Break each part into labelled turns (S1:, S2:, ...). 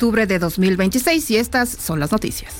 S1: octubre de 2026 y estas son las noticias.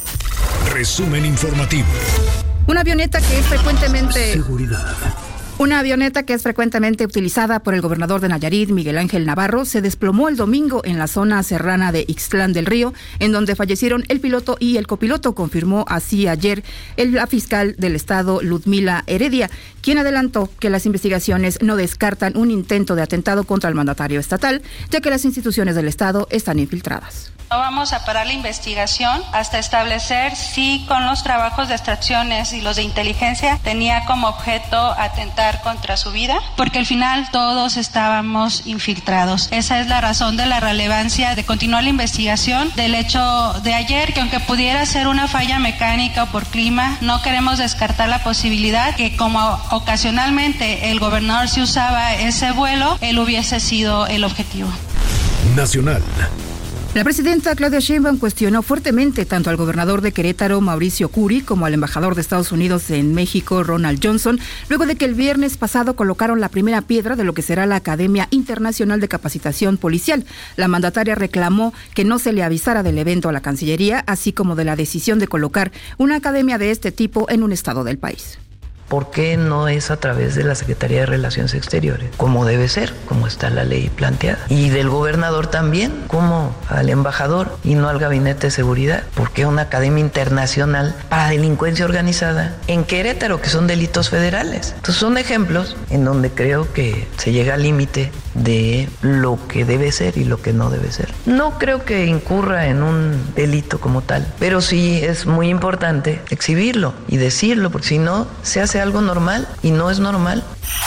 S2: Resumen informativo.
S1: Una avioneta que es frecuentemente...
S2: Seguridad.
S1: Una avioneta que es frecuentemente utilizada por el gobernador de Nayarit, Miguel Ángel Navarro, se desplomó el domingo en la zona serrana de Ixtlán del Río, en donde fallecieron el piloto y el copiloto, confirmó así ayer la fiscal del estado, Ludmila Heredia, quien adelantó que las investigaciones no descartan un intento de atentado contra el mandatario estatal, ya que las instituciones del estado están infiltradas.
S3: No vamos a parar la investigación hasta establecer si con los trabajos de extracciones y los de inteligencia tenía como objeto atentar contra su vida, porque al final todos estábamos infiltrados. Esa es la razón de la relevancia de continuar la investigación del hecho de ayer, que aunque pudiera ser una falla mecánica o por clima, no queremos descartar la posibilidad que como ocasionalmente el gobernador se usaba ese vuelo, él hubiese sido el objetivo.
S2: Nacional.
S1: La presidenta Claudia Sheinbaum cuestionó fuertemente tanto al gobernador de Querétaro, Mauricio Curi, como al embajador de Estados Unidos en México, Ronald Johnson, luego de que el viernes pasado colocaron la primera piedra de lo que será la Academia Internacional de Capacitación Policial. La mandataria reclamó que no se le avisara del evento a la Cancillería, así como de la decisión de colocar una academia de este tipo en un estado del país.
S4: ¿Por qué no es a través de la Secretaría de Relaciones Exteriores? Como debe ser, como está la ley planteada. Y del gobernador también, como al embajador y no al Gabinete de Seguridad. ¿Por qué una academia internacional para delincuencia organizada en Querétaro, que son delitos federales? Entonces son ejemplos en donde creo que se llega al límite de lo que debe ser y lo que no debe ser. No creo que incurra en un delito como tal, pero sí es muy importante exhibirlo y decirlo, porque si no, se hace algo normal y no es normal.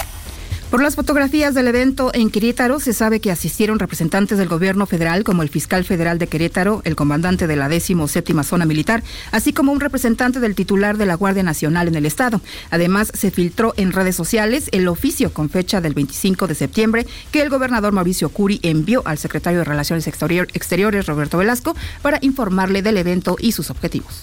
S1: Por las fotografías del evento en Querétaro, se sabe que asistieron representantes del gobierno federal, como el fiscal federal de Querétaro, el comandante de la 17ª Zona Militar, así como un representante del titular de la Guardia Nacional en el estado. Además, se filtró en redes sociales el oficio con fecha del 25 de septiembre que el gobernador Mauricio Curi envió al secretario de Relaciones Exteriores, Roberto Velasco, para informarle del evento y sus objetivos.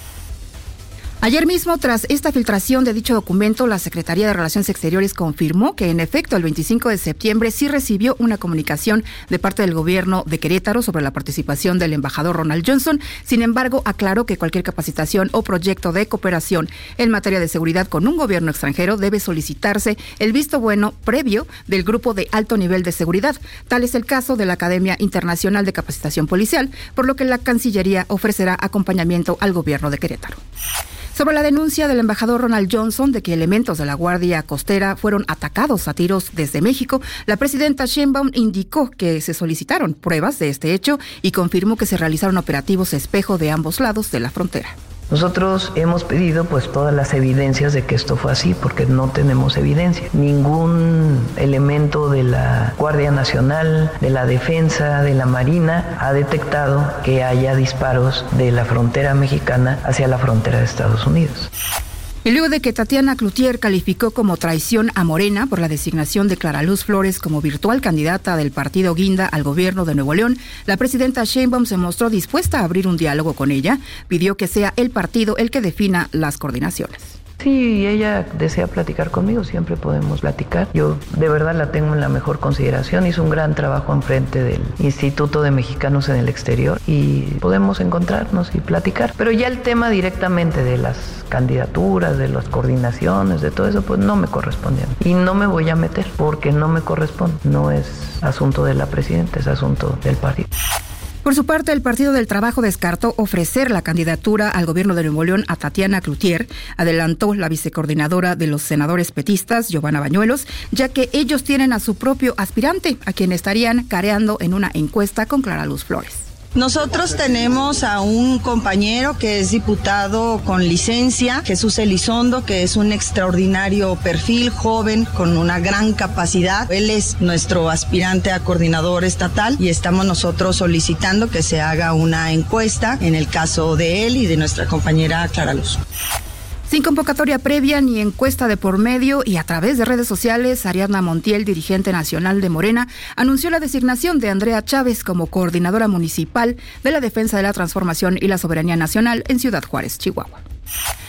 S1: Ayer mismo, tras esta filtración de dicho documento, la Secretaría de Relaciones Exteriores confirmó que, en efecto, el 25 de septiembre sí recibió una comunicación de parte del gobierno de Querétaro sobre la participación del embajador Ronald Johnson. Sin embargo, aclaró que cualquier capacitación o proyecto de cooperación en materia de seguridad con un gobierno extranjero debe solicitarse el visto bueno previo del grupo de alto nivel de seguridad. Tal es el caso de la Academia Internacional de Capacitación Policial, por lo que la Cancillería ofrecerá acompañamiento al gobierno de Querétaro. Sobre la denuncia del embajador Ronald Johnson de que elementos de la Guardia Costera fueron atacados a tiros desde México, la presidenta Sheinbaum indicó que se solicitaron pruebas de este hecho y confirmó que se realizaron operativos espejo de ambos lados de la frontera.
S4: Nosotros hemos pedido todas las evidencias de que esto fue así, porque no tenemos evidencia. Ningún elemento de la Guardia Nacional, de la Defensa, de la Marina ha detectado que haya disparos de la frontera mexicana hacia la frontera de Estados Unidos.
S1: Y luego de que Tatiana Cloutier calificó como traición a Morena por la designación de Clara Luz Flores como virtual candidata del partido Guinda al gobierno de Nuevo León, la presidenta Sheinbaum se mostró dispuesta a abrir un diálogo con ella. Pidió que sea el partido el que defina las coordinaciones.
S4: Sí, ella desea platicar conmigo, siempre podemos platicar. Yo de verdad la tengo en la mejor consideración. Hizo un gran trabajo enfrente del Instituto de Mexicanos en el Exterior y podemos encontrarnos y platicar. Pero ya el tema directamente de las candidaturas, de las coordinaciones, de todo eso, pues no me corresponde a mí. Y no me voy a meter porque no me corresponde. No es asunto de la presidenta, es asunto del partido.
S1: Por su parte, el Partido del Trabajo descartó ofrecer la candidatura al gobierno de Nuevo León a Tatiana Cloutier, adelantó la vicecoordinadora de los senadores petistas, Giovanna Bañuelos, ya que ellos tienen a su propio aspirante, a quien estarían careando en una encuesta con Clara Luz Flores.
S5: Nosotros tenemos a un compañero que es diputado con licencia, Jesús Elizondo, que es un extraordinario perfil, joven, con una gran capacidad. Él es nuestro aspirante a coordinador estatal y estamos nosotros solicitando que se haga una encuesta en el caso de él y de nuestra compañera Clara Luz.
S1: Sin convocatoria previa ni encuesta de por medio y a través de redes sociales, Ariadna Montiel, dirigente nacional de Morena, anunció la designación de Andrea Chávez como coordinadora municipal de la Defensa de la Transformación y la Soberanía Nacional en Ciudad Juárez, Chihuahua.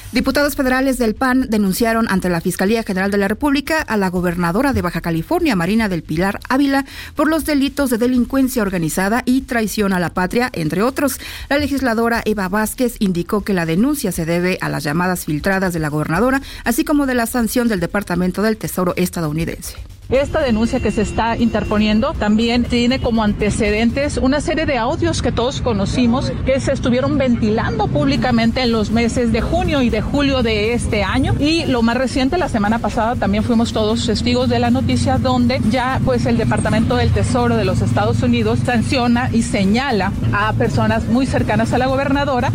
S1: Diputados federales del PAN denunciaron ante la Fiscalía General de la República a la gobernadora de Baja California, Marina del Pilar Ávila, por los delitos de delincuencia organizada y traición a la patria, entre otros. La legisladora Eva Vázquez indicó que la denuncia se debe a las llamadas filtradas de la gobernadora, así como de la sanción del Departamento del Tesoro estadounidense.
S6: Esta denuncia que se está interponiendo también tiene como antecedentes una serie de audios que todos conocimos que se estuvieron ventilando públicamente en los meses de junio y de julio de este año, y lo más reciente, la semana pasada también fuimos todos testigos de la noticia donde ya pues el Departamento del Tesoro de los Estados Unidos sanciona y señala a personas muy cercanas a la gobernadora.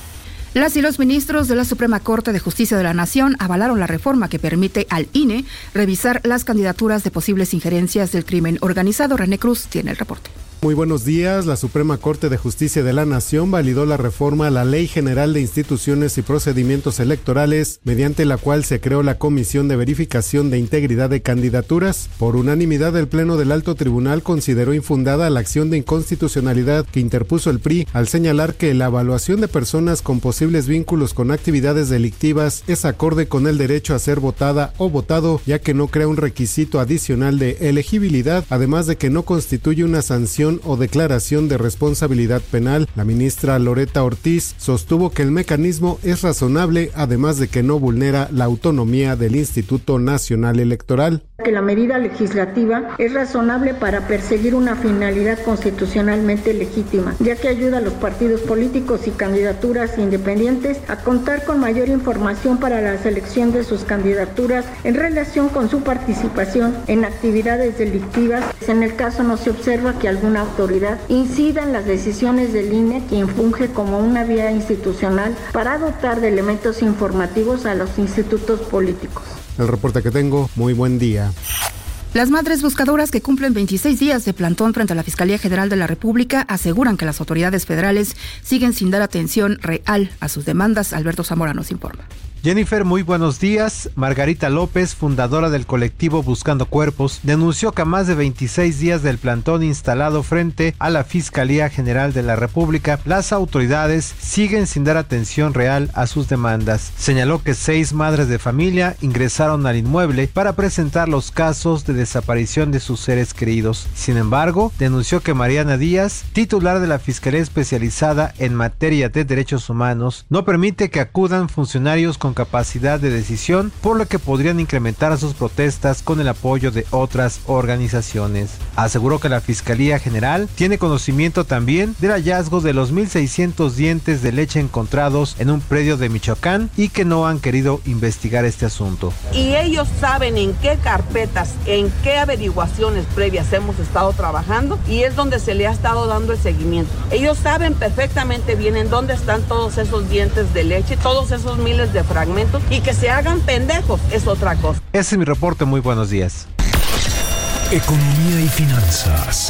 S1: Las y los ministros de la Suprema Corte de Justicia de la Nación avalaron la reforma que permite al INE revisar las candidaturas de posibles injerencias del crimen organizado. René Cruz tiene el reporte.
S7: Muy buenos días. La Suprema Corte de Justicia de la Nación validó la reforma a la Ley General de Instituciones y Procedimientos Electorales, mediante la cual se creó la Comisión de Verificación de Integridad de Candidaturas. Por unanimidad, el Pleno del Alto Tribunal consideró infundada la acción de inconstitucionalidad que interpuso el PRI al señalar que la evaluación de personas con posibles vínculos con actividades delictivas es acorde con el derecho a ser votada o votado, ya que no crea un requisito adicional de elegibilidad, además de que no constituye una sanción o declaración de responsabilidad penal. La ministra Loreta Ortiz sostuvo que el mecanismo es razonable, además de que no vulnera la autonomía del Instituto Nacional Electoral.
S8: Que la medida legislativa es razonable para perseguir una finalidad constitucionalmente legítima, ya que ayuda a los partidos políticos y candidaturas independientes a contar con mayor información para la selección de sus candidaturas en relación con su participación en actividades delictivas. En el caso no se observa que alguna autoridad incida en las decisiones del INE, quien funge como una vía institucional para dotar de elementos informativos a los institutos políticos.
S7: El reporte que tengo, muy buen día.
S1: Las madres buscadoras que cumplen 26 días de plantón frente a la Fiscalía General de la República aseguran que las autoridades federales siguen sin dar atención real a sus demandas. Alberto Zamora nos informa.
S9: Jennifer, muy buenos días. Margarita López, fundadora del colectivo Buscando Cuerpos, denunció que a más de 26 días del plantón instalado frente a la Fiscalía General de la República, las autoridades siguen sin dar atención real a sus demandas. Señaló que 6 madres de familia ingresaron al inmueble para presentar los casos de desaparición de sus seres queridos. Sin embargo, denunció que Mariana Díaz, titular de la Fiscalía Especializada en Materia de Derechos Humanos, no permite que acudan funcionarios con capacidad de decisión, por lo que podrían incrementar sus protestas con el apoyo de otras organizaciones. Aseguró que la Fiscalía General tiene conocimiento también del hallazgo de los 1,600 dientes de leche encontrados en un predio de Michoacán y que no han querido investigar este asunto.
S10: Y ellos saben en qué carpetas, en qué averiguaciones previas hemos estado trabajando, y es donde se le ha estado dando el seguimiento. Ellos saben perfectamente bien en dónde están todos esos dientes de leche, todos esos miles de fragmentos, y que se hagan pendejos es otra cosa.
S9: Ese es mi reporte, muy buenos días.
S2: Economía y finanzas.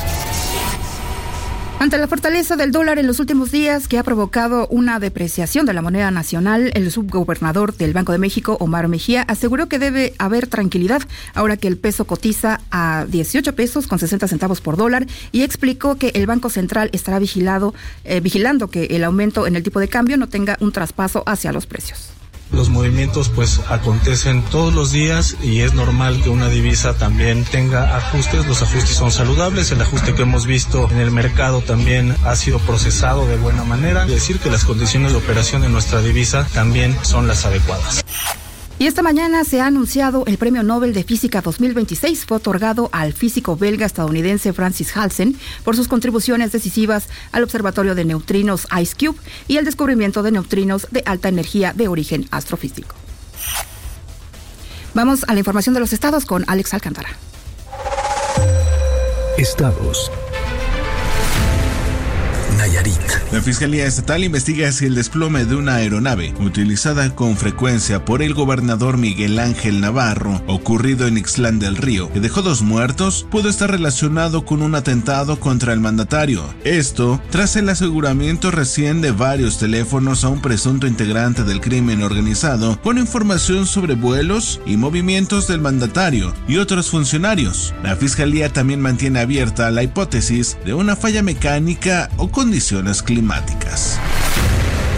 S1: Ante la fortaleza del dólar en los últimos días, que ha provocado una depreciación de la moneda nacional, el subgobernador del Banco de México, Omar Mejía, aseguró que debe haber tranquilidad ahora que el peso cotiza a 18 pesos con 60 centavos por dólar, y explicó que el Banco Central estará vigilando que el aumento en el tipo de cambio no tenga un traspaso hacia los precios.
S11: Los movimientos pues acontecen todos los días y es normal que una divisa también tenga ajustes. Los ajustes son saludables. El ajuste que hemos visto en el mercado también ha sido procesado de buena manera. Es decir, que las condiciones de operación de nuestra divisa también son las adecuadas.
S1: Y esta mañana se ha anunciado el Premio Nobel de Física 2026. Fue otorgado al físico belga-estadounidense Francis Halsen por sus contribuciones decisivas al Observatorio de Neutrinos IceCube y el descubrimiento de neutrinos de alta energía de origen astrofísico. Vamos a la información de los estados con Alex Alcántara.
S2: Estados. Nayarit.
S12: La Fiscalía Estatal investiga si el desplome de una aeronave utilizada con frecuencia por el gobernador Miguel Ángel Navarro, ocurrido en Ixtlán del Río, que dejó 2 muertos, pudo estar relacionado con un atentado contra el mandatario. Esto tras el aseguramiento recién de varios teléfonos a un presunto integrante del crimen organizado con información sobre vuelos y movimientos del mandatario y otros funcionarios. La Fiscalía también mantiene abierta la hipótesis de una falla mecánica o condiciones climáticas.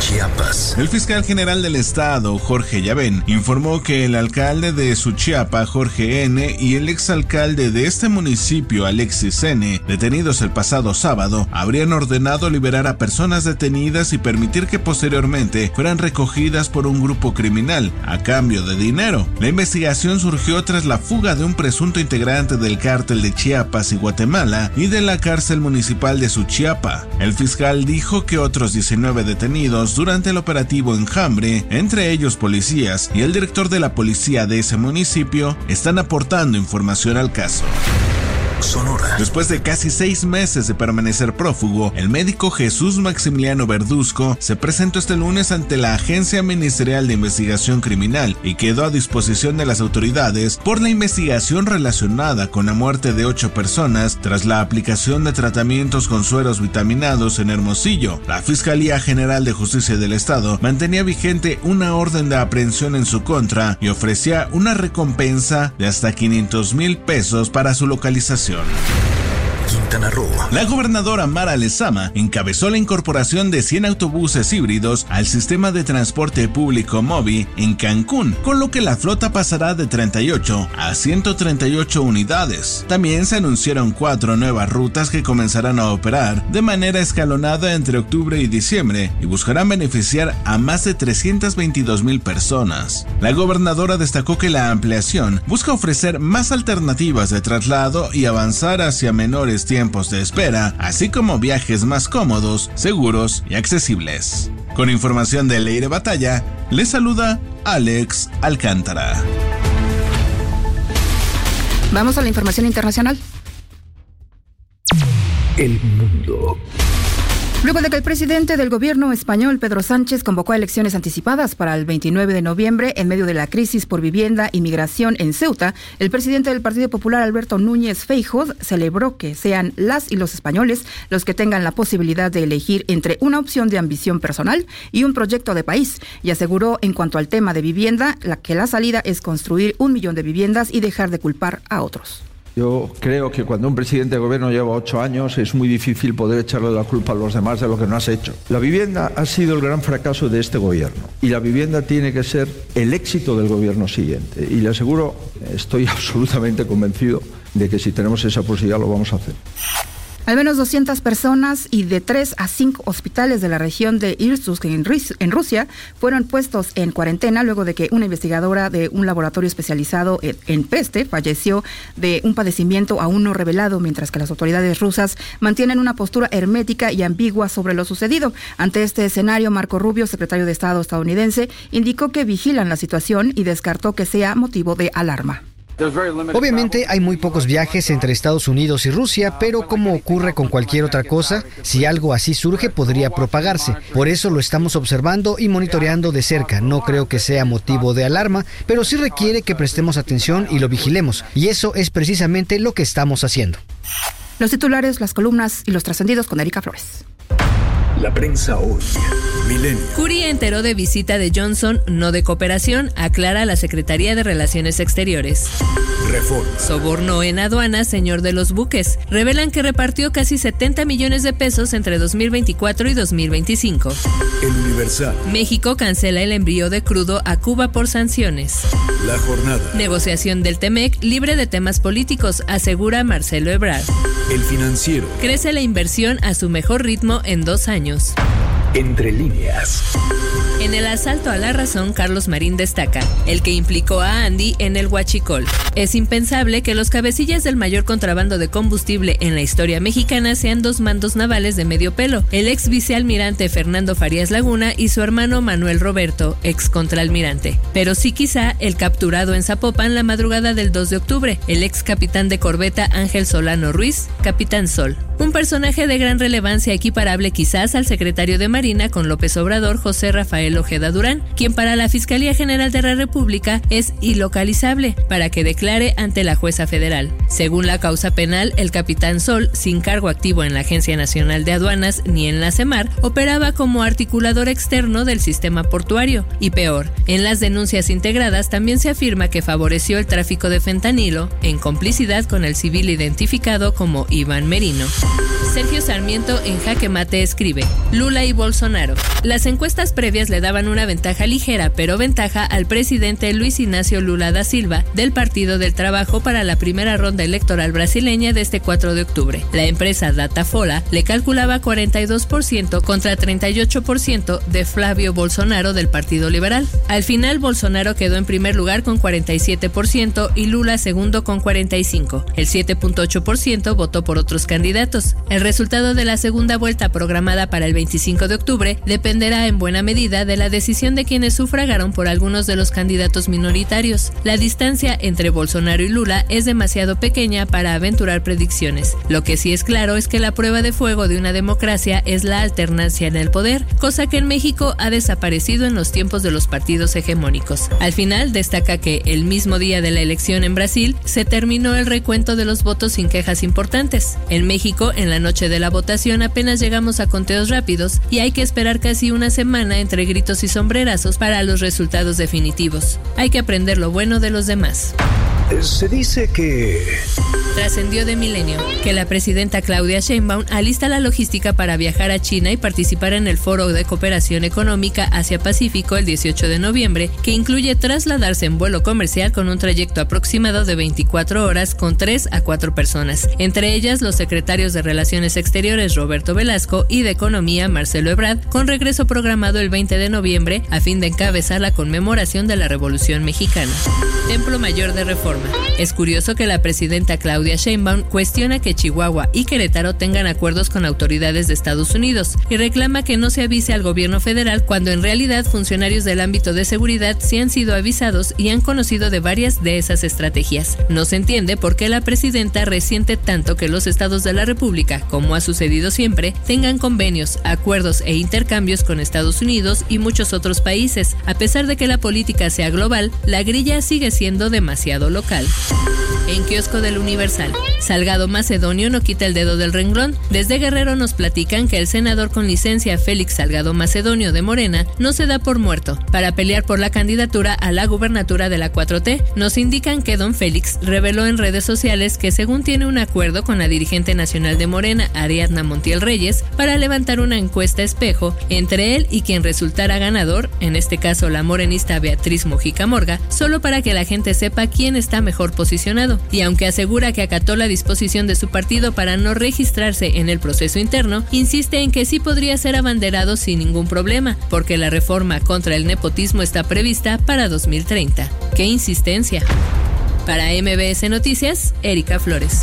S2: Chiapas.
S12: El fiscal general del estado, Jorge Llavén, informó que el alcalde de Suchiapa, Jorge N., y el exalcalde de este municipio, Alexis N., detenidos el pasado sábado, habrían ordenado liberar a personas detenidas y permitir que posteriormente fueran recogidas por un grupo criminal a cambio de dinero. La investigación surgió tras la fuga de un presunto integrante del cártel de Chiapas y Guatemala y de la cárcel municipal de Suchiapa. El fiscal dijo que otros 19 detenidos durante el operativo Enjambre, entre ellos policías y el director de la policía de ese municipio, están aportando información al caso.
S2: Sonora.
S12: Después de casi 6 meses de permanecer prófugo, el médico Jesús Maximiliano Verduzco se presentó este lunes ante la Agencia Ministerial de Investigación Criminal y quedó a disposición de las autoridades por la investigación relacionada con la muerte de 8 personas tras la aplicación de tratamientos con sueros vitaminados en Hermosillo. La Fiscalía General de Justicia del Estado mantenía vigente una orden de aprehensión en su contra y ofrecía una recompensa de hasta 500,000 pesos para su localización.
S2: Quintana Roo.
S12: La gobernadora Mara Lezama encabezó la incorporación de 100 autobuses híbridos al sistema de transporte público MOVI en Cancún, con lo que la flota pasará de 38 a 138 unidades. También se anunciaron 4 nuevas rutas que comenzarán a operar de manera escalonada entre octubre y diciembre y buscarán beneficiar a más de 322,000 personas. La gobernadora destacó que la ampliación busca ofrecer más alternativas de traslado y avanzar hacia menores tiempos de espera, así como viajes más cómodos, seguros y accesibles. Con información de Leire Batalla, les saluda Alex Alcántara.
S1: Vamos a la información internacional.
S2: El mundo.
S1: Luego de que el presidente del gobierno español, Pedro Sánchez, convocó a elecciones anticipadas para el 29 de noviembre en medio de la crisis por vivienda y migración en Ceuta, el presidente del Partido Popular, Alberto Núñez Feijóo, celebró que sean las y los españoles los que tengan la posibilidad de elegir entre una opción de ambición personal y un proyecto de país, y aseguró en cuanto al tema de vivienda que la salida es construir 1 millón de viviendas y dejar de culpar a otros.
S13: Yo creo que cuando un presidente de gobierno lleva 8 años es muy difícil poder echarle la culpa a los demás de lo que no has hecho. La vivienda ha sido el gran fracaso de este gobierno y la vivienda tiene que ser el éxito del gobierno siguiente. Y le aseguro, estoy absolutamente convencido de que si tenemos esa posibilidad lo vamos a hacer.
S1: Al menos 200 personas y de 3 a 5 hospitales de la región de Irkutsk en Rusia fueron puestos en cuarentena luego de que una investigadora de un laboratorio especializado en peste falleció de un padecimiento aún no revelado, mientras que las autoridades rusas mantienen una postura hermética y ambigua sobre lo sucedido. Ante este escenario, Marco Rubio, secretario de Estado estadounidense, indicó que vigilan la situación y descartó que sea motivo de alarma.
S14: Obviamente hay muy pocos viajes entre Estados Unidos y Rusia, pero como ocurre con cualquier otra cosa, si algo así surge podría propagarse. Por eso lo estamos observando y monitoreando de cerca. No creo que sea motivo de alarma, pero sí requiere que prestemos atención y lo vigilemos. Y eso es precisamente lo que estamos haciendo.
S1: Los titulares, las columnas y los trascendidos con Erika Flores.
S2: La prensa hoy. Milenio.
S15: Curi enteró de visita de Johnson, no de cooperación, aclara la Secretaría de Relaciones Exteriores.
S2: Reforma.
S15: Soborno en aduanas, señor de los buques. Revelan que repartió casi 70 millones de pesos entre 2024 y 2025.
S2: El Universal.
S15: México cancela el envío de crudo a Cuba por sanciones.
S2: La jornada.
S15: Negociación del TEMEC libre de temas políticos, asegura Marcelo Ebrard.
S2: El Financiero.
S15: Crece la inversión a su mejor ritmo en 2 años.
S2: Entre líneas.
S15: En el asalto a La Razón, Carlos Marín destaca, el que implicó a Andy en el huachicol. Es impensable que los cabecillas del mayor contrabando de combustible en la historia mexicana sean 2 mandos navales de medio pelo, el ex vicealmirante Fernando Farías Laguna y su hermano Manuel Roberto, ex contraalmirante. Pero sí quizá el capturado en Zapopan la madrugada del 2 de octubre, el ex capitán de corbeta Ángel Solano Ruiz, Capitán Sol. Un personaje de gran relevancia equiparable quizás al secretario de Marina con López Obrador, José Rafael Ojeda Durán, quien para la Fiscalía General de la República es ilocalizable para que declare ante la jueza federal. Según la causa penal, el capitán Sol, sin cargo activo en la Agencia Nacional de Aduanas ni en la CEMAR, operaba como articulador externo del sistema portuario. Y peor, en las denuncias integradas también se afirma que favoreció el tráfico de fentanilo en complicidad con el civil identificado como Iván Merino. Sergio Sarmiento en Jaque Mate escribe: Lula y Bolsonaro. Las encuestas previas le daban una ventaja ligera, pero ventaja al presidente Luis Ignacio Lula da Silva del Partido del Trabajo para la primera ronda electoral brasileña de este 4 de octubre. La empresa Datafolha le calculaba 42% contra 38% de Flávio Bolsonaro del Partido Liberal. Al final, Bolsonaro quedó en primer lugar con 47% y Lula segundo con 45%. El 7.8% votó por otros candidatos. El resultado de la segunda vuelta programada para el 25 de octubre dependerá en buena medida de la decisión de quienes sufragaron por algunos de los candidatos minoritarios. La distancia entre Bolsonaro y Lula es demasiado pequeña para aventurar predicciones. Lo que sí es claro es que la prueba de fuego de una democracia es la alternancia en el poder, cosa que en México ha desaparecido en los tiempos de los partidos hegemónicos. Al final, destaca que el mismo día de la elección en Brasil se terminó el recuento de los votos sin quejas importantes. En México, en la noche de la votación apenas llegamos a conteos rápidos y hay que esperar casi una semana entre gritos y sombrerazos para los resultados definitivos. Hay que aprender lo bueno de los demás.
S2: Se dice que...
S15: Trascendió de Milenio que la presidenta Claudia Sheinbaum alista la logística para viajar a China y participar en el Foro de Cooperación Económica Asia-Pacífico el 18 de noviembre, que incluye trasladarse en vuelo comercial con un trayecto aproximado de 24 horas con 3 a 4 personas, entre ellas los secretarios de Relaciones Exteriores Roberto Velasco y de Economía Marcelo Ebrard, con regreso programado el 20 de noviembre a fin de encabezar la conmemoración de la Revolución Mexicana. Templo Mayor de Reforma. Es curioso que la presidenta Claudia Sheinbaum cuestiona que Chihuahua y Querétaro tengan acuerdos con autoridades de Estados Unidos y reclama que no se avise al gobierno federal cuando en realidad funcionarios del ámbito de seguridad sí han sido avisados y han conocido de varias de esas estrategias. No se entiende por qué la presidenta resiente tanto que los estados de la República, como ha sucedido siempre, tengan convenios, acuerdos e intercambios con Estados Unidos y muchos otros países. A pesar de que la política sea global, la grilla sigue siendo demasiado local. En kiosco del Universal, Salgado Macedonio no quita el dedo del renglón. Desde Guerrero nos platican que el senador con licencia Félix Salgado Macedonio de Morena no se da por muerto para pelear por la candidatura a la gubernatura de la 4T. Nos indican que don Félix reveló en redes sociales que según tiene un acuerdo con la dirigente nacional de Morena, Ariadna Montiel Reyes, para levantar una encuesta espejo entre él y quien resultara ganador, en este caso la morenista Beatriz Mojica Morga, solo para que la gente sepa quién está mejor posicionado. Y aunque asegura que acató la disposición de su partido para no registrarse en el proceso interno, insiste en que sí podría ser abanderado sin ningún problema, porque la reforma contra el nepotismo está prevista para 2030. ¡Qué insistencia! Para MBS Noticias, Erika Flores.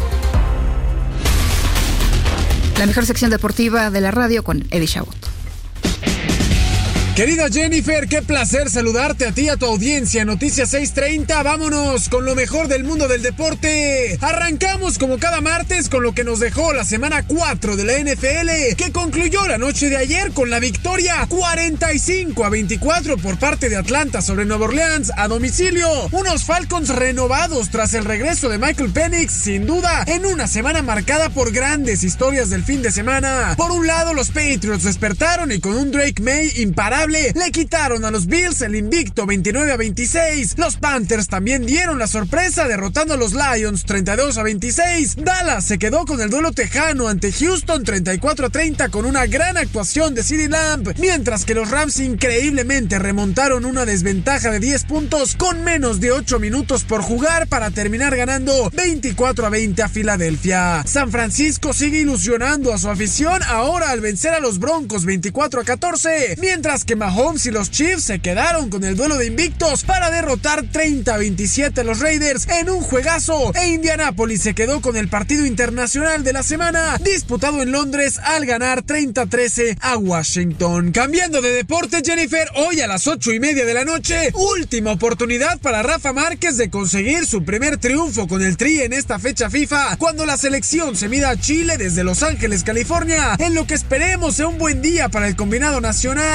S1: La mejor sección deportiva de la radio con Eddie Chabot.
S16: Querida Jennifer, qué placer saludarte a ti y a tu audiencia. Noticias 6:30, vámonos con lo mejor del mundo del deporte. Arrancamos como cada martes con lo que nos dejó la semana 4 de la NFL, que concluyó la noche de ayer con la victoria 45-24 por parte de Atlanta sobre Nueva Orleans a domicilio. Unos Falcons renovados tras el regreso de Michael Penix, sin duda, en una semana marcada por grandes historias del fin de semana. Por un lado, los Patriots despertaron y con un Drake May imparable le quitaron a los Bills el invicto 29-26. Los Panthers también dieron la sorpresa derrotando a los Lions 32-26. Dallas se quedó con el duelo tejano ante Houston 34-30 con una gran actuación de CeeDee Lamb, mientras que los Rams increíblemente remontaron una desventaja de 10 puntos con menos de 8 minutos por jugar para terminar ganando 24-20 a Filadelfia. San Francisco sigue ilusionando a su afición ahora al vencer a los Broncos 24-14, mientras que Mahomes y los Chiefs se quedaron con el duelo de invictos para derrotar 30-27 a los Raiders en un juegazo, e Indianapolis se quedó con el partido internacional de la semana disputado en Londres al ganar 30-13 a Washington. Cambiando de deporte, Jennifer, hoy a las 8:30 de la noche, última oportunidad para Rafa Márquez de conseguir su primer triunfo con el Tri en esta fecha FIFA, cuando la selección se mida a Chile desde Los Ángeles, California, en lo que esperemos sea un buen día para el combinado nacional, que nada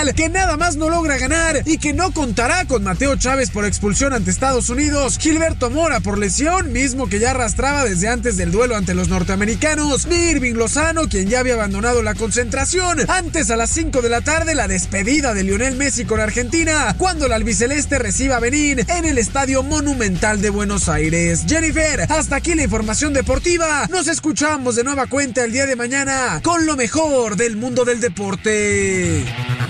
S16: nada más no logra ganar y que no contará con Mateo Chávez por expulsión ante Estados Unidos, Gilberto Mora por lesión, mismo que ya arrastraba desde antes del duelo ante los norteamericanos, ni Irving Lozano, quien ya había abandonado la concentración. Antes, a las 5 de la tarde, la despedida de Lionel Messi con Argentina, cuando el albiceleste reciba a Benín en el Estadio Monumental de Buenos Aires. Jennifer, hasta aquí la información deportiva. Nos escuchamos de nueva cuenta el día de mañana con lo mejor del mundo del deporte.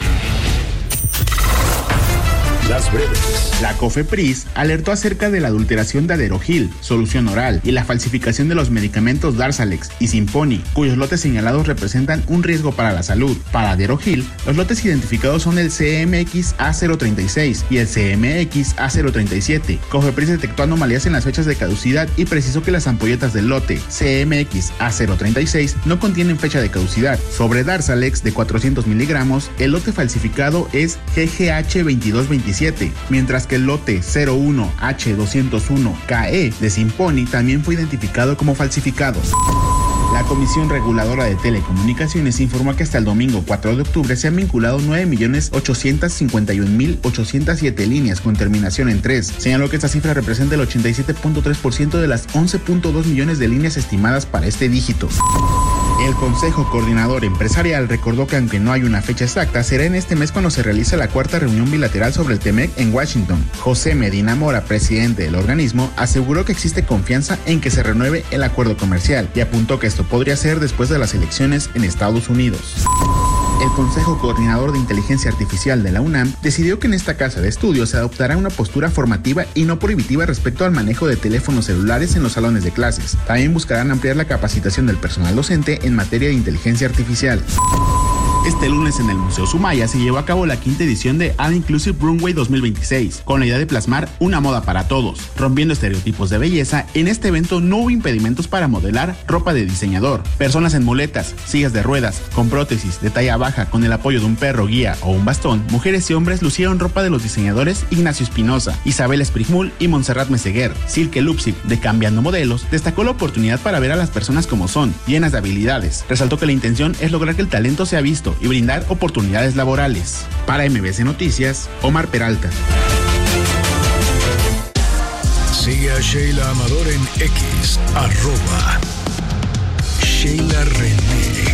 S2: Las breves.
S17: La COFEPRIS alertó acerca de la adulteración de Aderogil, solución oral, y la falsificación de los medicamentos Darzalex y Simponi, cuyos lotes señalados representan un riesgo para la salud. Para Aderogil, los lotes identificados son el CMX A036 y el CMX A037. COFEPRIS detectó anomalías en las fechas de caducidad y precisó que las ampolletas del lote CMX A036 no contienen fecha de caducidad. Sobre Darzalex de 400 miligramos, el lote falsificado es GGH2227, mientras que el lote 01H201KE de Simponi también fue identificado como falsificados. La Comisión Reguladora de Telecomunicaciones informó que hasta el domingo 4 de octubre se han vinculado 9.851.807 líneas con terminación en 3. Señaló que esta cifra representa el 87.3% de las 11.2 millones de líneas estimadas para este dígito. El Consejo Coordinador Empresarial recordó que aunque no hay una fecha exacta, será en este mes cuando se realice la cuarta reunión bilateral sobre el TEMEC en Washington. José Medina Mora, presidente del organismo, aseguró que existe confianza en que se renueve el acuerdo comercial y apuntó que esto podría ser después de las elecciones en Estados Unidos. El Consejo Coordinador de Inteligencia Artificial de la UNAM decidió que en esta casa de estudios se adoptará una postura formativa y no prohibitiva respecto al manejo de teléfonos celulares en los salones de clases. También buscarán ampliar la capacitación del personal docente en materia de inteligencia artificial. Este lunes en el Museo Sumaya se llevó a cabo la quinta edición de All Inclusive Runway 2026, con la idea de plasmar una moda para todos. Rompiendo estereotipos de belleza, en este evento no hubo impedimentos para modelar ropa de diseñador. Personas en muletas, sillas de ruedas, con prótesis de talla baja con el apoyo de un perro guía o un bastón, mujeres y hombres lucieron ropa de los diseñadores Ignacio Espinosa, Isabel Sprigmul y Montserrat Meseguer. Silke Lupsip, de Cambiando Modelos, destacó la oportunidad para ver a las personas como son, llenas de habilidades. Resaltó que la intención es lograr que el talento sea visto y brindar oportunidades laborales. Para MBC Noticias, Omar Peralta.
S2: Sigue a Sheila Amador en X, @Sheila René.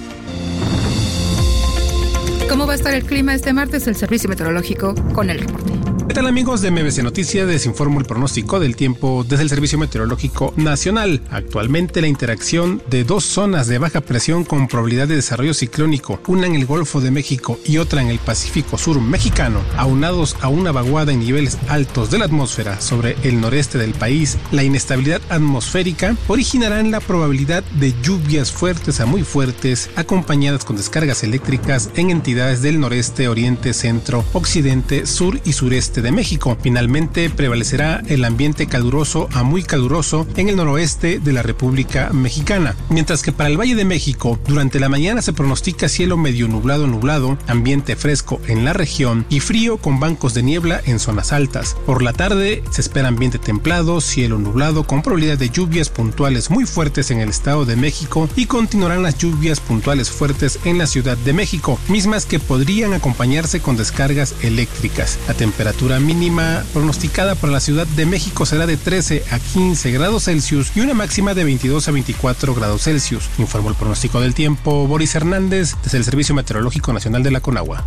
S1: ¿Cómo va a estar el clima este martes? El Servicio Meteorológico con el reporte.
S18: ¿Qué tal, amigos de MBC Noticias? Les informo el pronóstico del tiempo desde el Servicio Meteorológico Nacional. Actualmente la interacción de dos zonas de baja presión con probabilidad de desarrollo ciclónico, una en el Golfo de México y otra en el Pacífico Sur mexicano, aunados a una vaguada en niveles altos de la atmósfera sobre el noreste del país, la inestabilidad atmosférica, originarán la probabilidad de lluvias fuertes a muy fuertes, acompañadas con descargas eléctricas en entidades del noreste, oriente, centro, occidente, sur y sureste de México. Finalmente prevalecerá el ambiente caluroso a muy caluroso en el noroeste de la República Mexicana, mientras que para el Valle de México durante la mañana se pronostica cielo medio nublado, ambiente fresco en la región y frío con bancos de niebla en zonas altas. Por la tarde se espera ambiente templado, cielo nublado con probabilidad de lluvias puntuales muy fuertes en el Estado de México y continuarán las lluvias puntuales fuertes en la Ciudad de México, mismas que podrían acompañarse con descargas eléctricas. La temperatura mínima pronosticada para la Ciudad de México será de 13 a 15 grados Celsius y una máxima de 22 a 24 grados Celsius. Informó el pronóstico del tiempo Boris Hernández desde el Servicio Meteorológico Nacional de la Conagua.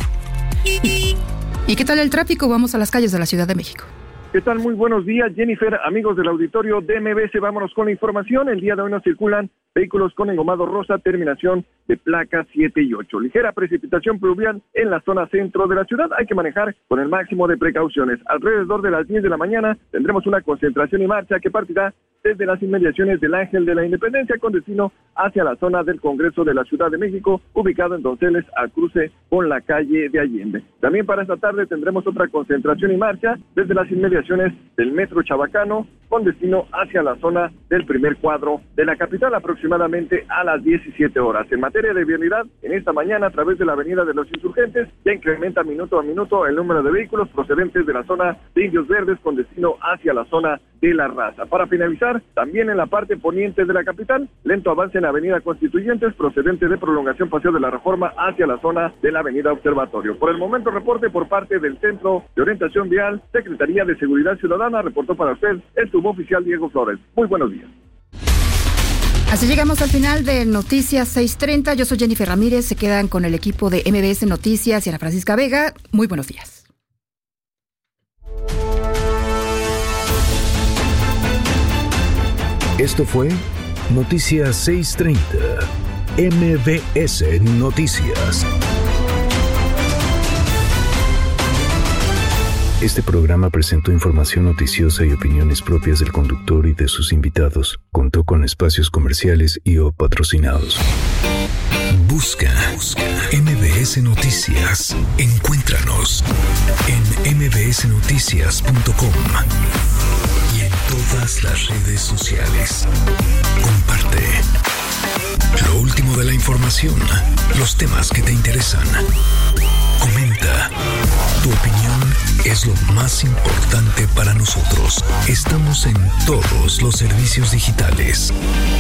S1: ¿Y qué tal el tráfico? Vamos a las calles de la Ciudad de México.
S19: ¿Qué tal? Muy buenos días, Jennifer, amigos del auditorio de MBC. Vámonos con la información. El día de hoy no circulan vehículos con engomado rosa, terminación de placas 7 y 8. Ligera precipitación pluvial en la zona centro de la ciudad. Hay que manejar con el máximo de precauciones. Alrededor de las 10 de la mañana tendremos una concentración y marcha que partirá desde las inmediaciones del Ángel de la Independencia con destino hacia la zona del Congreso de la Ciudad de México, ubicado en Donceles, a cruce con la calle de Allende. También para esta tarde tendremos otra concentración y marcha desde las inmediaciones del Metro Chabacano con destino hacia la zona del primer cuadro de la capital, aproximadamente a las 17 horas. En materia de vialidad, en esta mañana a través de la avenida de los Insurgentes ya incrementa minuto a minuto el número de vehículos procedentes de la zona de Indios Verdes con destino hacia la zona de La Raza. Para finalizar, también en la parte poniente de la capital, lento avance en avenida Constituyentes procedente de prolongación Paseo de la Reforma hacia la zona de la avenida Observatorio. Por el momento, reporte por parte del Centro de Orientación Vial, Secretaría de Seguridad Ciudadana, reportó para usted el suboficial Diego Flores. Muy buenos días.
S1: Así llegamos al final de Noticias 6:30. Yo soy Jennifer Ramírez. Se quedan con el equipo de MBS Noticias y Ana Francisca Vega. Muy buenos días.
S2: Esto fue Noticias 6:30. MBS Noticias. Este programa presentó información noticiosa y opiniones propias del conductor y de sus invitados. Contó con espacios comerciales y o patrocinados. Busca MBS Noticias. Encuéntranos en mbsnoticias.com y en todas las redes sociales. Comparte lo último de la información, los temas que te interesan. Comenta. Tu opinión es lo más importante para nosotros. Estamos en todos los servicios digitales.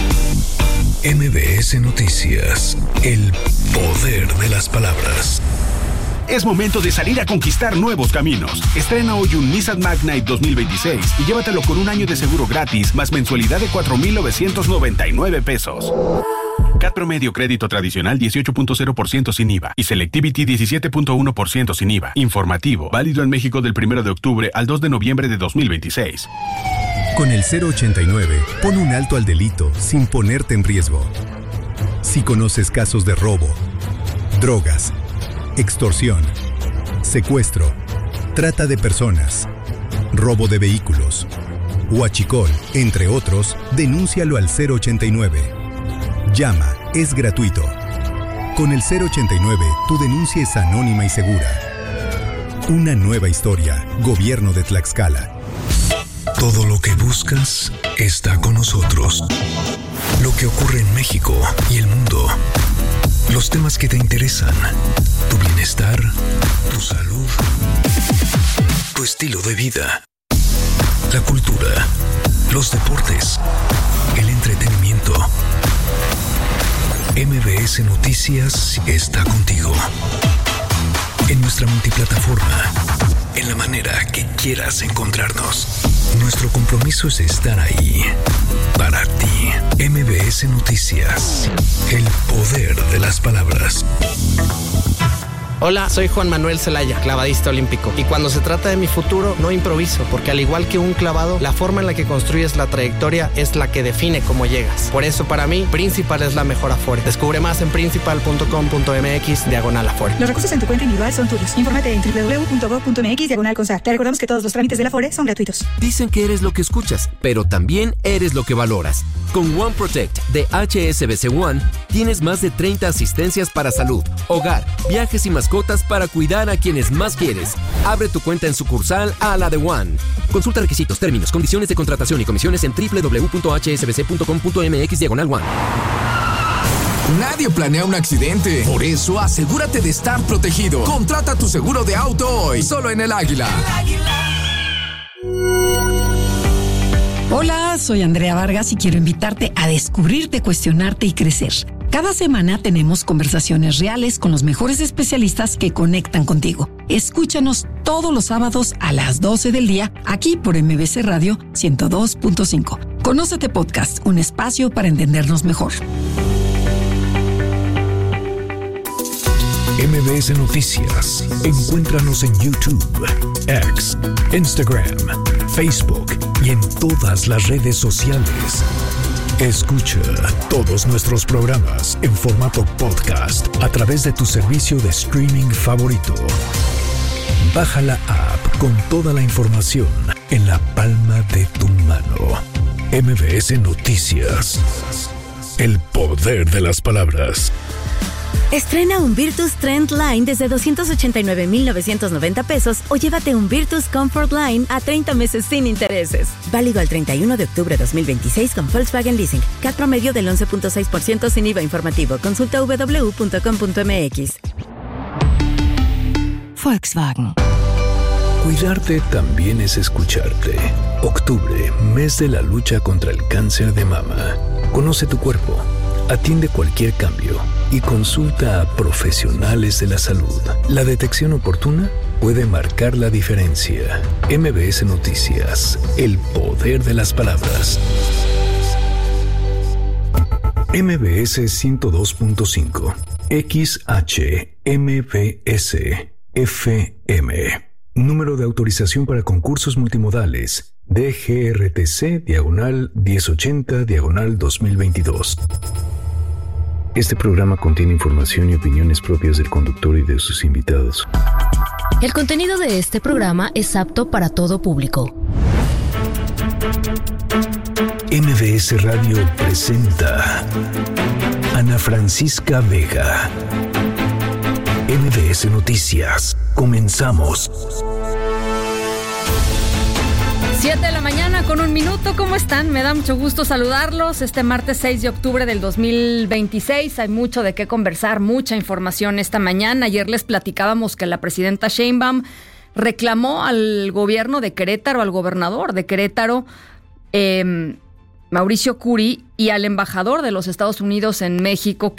S2: MBS Noticias, el poder de las palabras.
S20: Es momento de salir a conquistar nuevos caminos. Estrena hoy un Nissan Magnite 2026 y llévatelo con un año de seguro gratis, más mensualidad de 4,999 pesos. CAT promedio crédito tradicional 18.0% sin IVA y Selectivity 17.1% sin IVA. Informativo, válido en México del 1 de octubre al 2 de noviembre de 2026.
S21: Con el 089, pon un alto al delito sin ponerte en riesgo. Si conoces casos de robo, drogas, extorsión, secuestro, trata de personas, robo de vehículos, huachicol, entre otros, denúncialo al 089. Llama, es gratuito. Con el 089, tu denuncia es anónima y segura. Una nueva historia, Gobierno de Tlaxcala.
S2: Todo lo que buscas está con nosotros. Lo que ocurre en México y el mundo. Los temas que te interesan. Tu bienestar, tu salud, tu estilo de vida. La cultura, los deportes, el entretenimiento. MBS Noticias está contigo. En nuestra multiplataforma, en la manera que quieras encontrarnos. Nuestro compromiso es estar ahí, para ti. MBS Noticias, el poder de las palabras.
S22: Hola, soy Juan Manuel Zelaya, clavadista olímpico. Y cuando se trata de mi futuro, no improviso, porque al igual que un clavado, la forma en la que construyes la trayectoria es la que define cómo llegas. Por eso, para mí, Principal es la mejor Afore. Descubre más en principal.com.mx/Afore.
S23: Los recursos en tu cuenta individual son tuyos. Infórmate en www.gov.mx/CONSAR. Te recordamos que todos los trámites de la Afore son gratuitos.
S24: Dicen que eres lo que escuchas, pero también eres lo que valoras. Con One Protect de HSBC One, tienes más de 30 asistencias para salud, hogar, viajes y mascotas para cuidar a quienes más quieres. Abre tu cuenta en sucursal a la de One. Consulta requisitos, términos, condiciones de contratación y comisiones en www.hsbc.com.mx/One.
S25: Nadie planea un accidente. Por eso, asegúrate de estar protegido. Contrata tu seguro de auto hoy, solo en El Águila.
S26: Hola, soy Andrea Vargas y quiero invitarte a descubrirte, cuestionarte y crecer. Cada semana tenemos conversaciones reales con los mejores especialistas que conectan contigo. Escúchanos todos los sábados a las 12 del día, aquí por MBC Radio 102.5. Conócete Podcast, un espacio para entendernos mejor.
S2: MBS Noticias. Encuéntranos en YouTube, X, Instagram, Facebook y en todas las redes sociales. Escucha todos nuestros programas en formato podcast a través de tu servicio de streaming favorito. Baja la app con toda la información en la palma de tu mano. MBS Noticias. El poder de las palabras.
S3: Estrena un Virtus Trend Line desde 289,990 pesos o llévate un Virtus Comfort Line a 30 meses sin intereses. Válido al 31 de octubre 2026 con Volkswagen Leasing. CAT promedio del 11.6% sin IVA informativo. Consulta www.com.mx. Volkswagen.
S2: Cuidarte también es escucharte. Octubre, mes de la lucha contra el cáncer de mama. Conoce tu cuerpo. Atiende cualquier cambio y consulta a profesionales de la salud. La detección oportuna puede marcar la diferencia. MBS Noticias, el poder de las palabras. MBS 102.5, XHMBS, FM. Número de autorización para concursos multimodales. DGRTC/1080/2022. Este programa contiene información y opiniones propias del conductor y de sus invitados.
S4: El contenido de este programa es apto para todo público.
S2: MBS Radio presenta Ana Francisca Vega. MBS Noticias. Comenzamos.
S5: 7:01 ¿Cómo están? Me da mucho gusto saludarlos. Este martes 6 de octubre del 2026. Hay mucho de qué conversar, mucha información esta mañana. Ayer les platicábamos que la presidenta Sheinbaum reclamó al gobierno de Querétaro, al gobernador de Querétaro, Mauricio Curi, y al embajador de los Estados Unidos en México,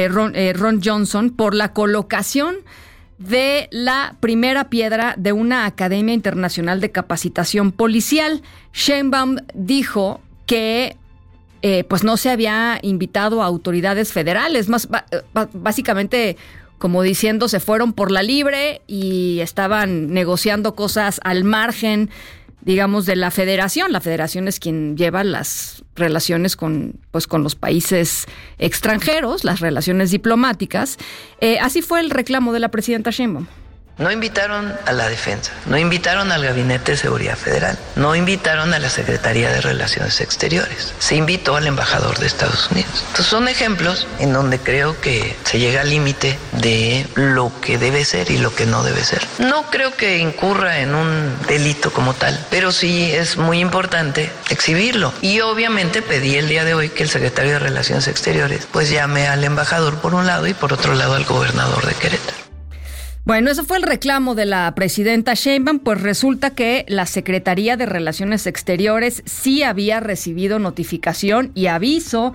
S5: Ron Johnson, por la colocación de la primera piedra de una Academia Internacional de Capacitación Policial. Sheinbaum dijo que pues no se había invitado a autoridades federales, básicamente como diciendo se fueron por la libre y estaban negociando cosas al margen, digamos, de la federación. La federación es quien lleva las relaciones con los países extranjeros, las relaciones diplomáticas. Así fue el reclamo de la presidenta Sheinbaum.
S6: No invitaron a la defensa, no invitaron al Gabinete de Seguridad Federal, no invitaron a la Secretaría de Relaciones Exteriores, se invitó al embajador de Estados Unidos. Entonces son ejemplos en donde creo que se llega al límite de lo que debe ser y lo que no debe ser. No creo que incurra en un delito como tal, pero sí es muy importante exhibirlo. Y obviamente pedí el día de hoy que el secretario de Relaciones Exteriores pues llame al embajador por un lado y por otro lado al gobernador de Querétaro.
S5: Bueno, eso fue el reclamo de la presidenta Sheinbaum, pues resulta que la Secretaría de Relaciones Exteriores sí había recibido notificación y aviso